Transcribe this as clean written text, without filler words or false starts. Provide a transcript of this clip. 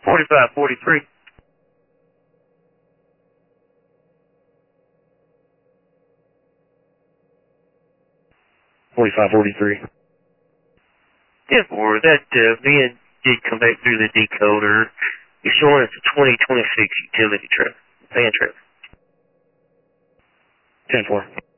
4543. 4543. 10-4, that van did come back through the decoder. You're showing it's a 2026 utility truck, van truck. 10-4.